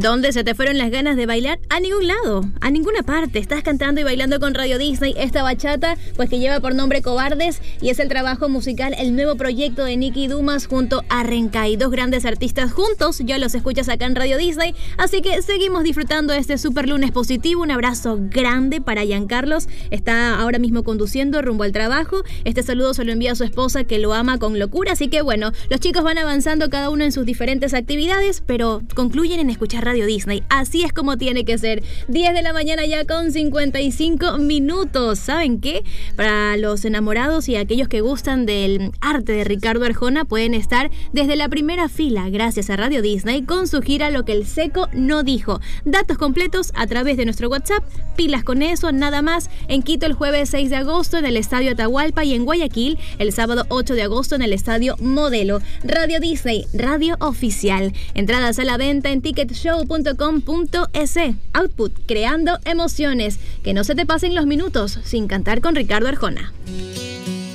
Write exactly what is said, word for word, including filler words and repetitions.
¿Dónde se te fueron las ganas de bailar? A ningún lado, a ninguna parte. Estás cantando y bailando con Radio Disney esta bachata, pues que lleva por nombre Cobardes, y es el trabajo musical, el nuevo proyecto de Nicky Dumas junto a Rencay, dos grandes artistas juntos. Ya los escuchas acá en Radio Disney, así que seguimos disfrutando este super lunes positivo. Un abrazo grande para Giancarlos, está ahora mismo conduciendo rumbo al trabajo. Este saludo se lo envía a su esposa, que lo ama con locura. Así que bueno, los chicos van avanzando cada uno en sus diferentes actividades, pero concluyen en escuchar Radio Disney. Así es como tiene que ser. diez de la mañana ya con cincuenta y cinco minutos. ¿Saben qué? Para los enamorados y aquellos que gustan del arte de Ricardo Arjona, pueden estar desde la primera fila gracias a Radio Disney con su gira Lo que el Seco no dijo. Datos completos a través de nuestro WhatsApp. Pilas con eso, nada más. En Quito el jueves seis de agosto en el Estadio Atahualpa, y en Guayaquil el sábado ocho de agosto en el Estadio Modelo. Radio Disney, radio oficial. Entradas a la venta en ticket show punto com punto es. Output, creando emociones. Que no se te pasen los minutos sin cantar con Ricardo Arjona.